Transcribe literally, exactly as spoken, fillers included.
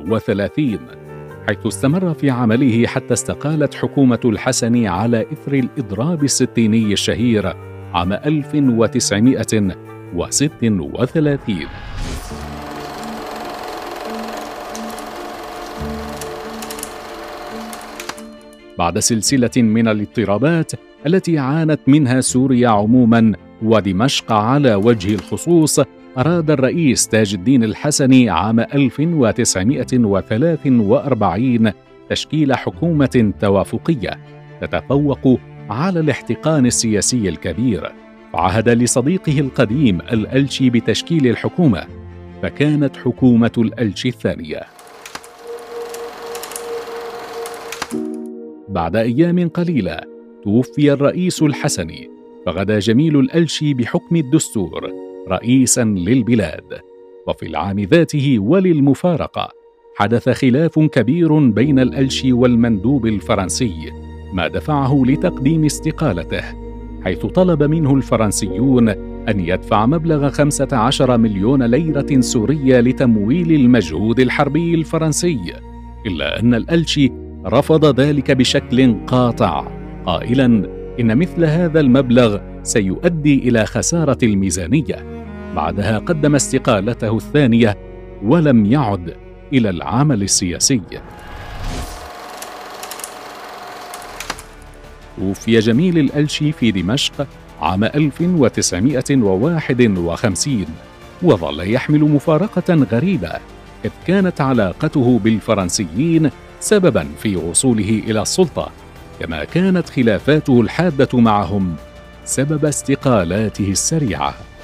وثلاثين، حيث استمر في عمله حتى استقالت حكومة الحسن على إثر الإضراب الستيني الشهير عام ألف وتسعمائة وستة وثلاثين. بعد سلسلة من الاضطرابات التي عانت منها سوريا عموما ودمشق على وجه الخصوص، أراد الرئيس تاج الدين الحسني عام ألف وتسعمائة وثلاثة وأربعين تشكيل حكومة توافقية تتفوق على الاحتقان السياسي الكبير، وعهد لصديقه القديم الألشي بتشكيل الحكومة، فكانت حكومة الألشي الثانية. بعد أيام قليلة توفي الرئيس الحسني، فغدا جميل الألشي بحكم الدستور رئيساً للبلاد. وفي العام ذاته وللمفارقة حدث خلاف كبير بين الألشي والمندوب الفرنسي، ما دفعه لتقديم استقالته، حيث طلب منه الفرنسيون أن يدفع مبلغ خمسة عشر مليون ليرة سورية لتمويل المجهود الحربي الفرنسي، إلا أن الألشي رفض ذلك بشكل قاطع، قائلاً إن مثل هذا المبلغ سيؤدي إلى خسارة الميزانية. بعدها قدم استقالته الثانية ولم يعد إلى العمل السياسي. توفي جميل الألشي في دمشق عام ألف وتسعمائة وواحد وخمسين، وظل يحمل مفارقة غريبة، إذ كانت علاقته بالفرنسيين سبباً في وصوله إلى السلطة، كما كانت خلافاته الحادة معهم سبب استقالاته السريعة.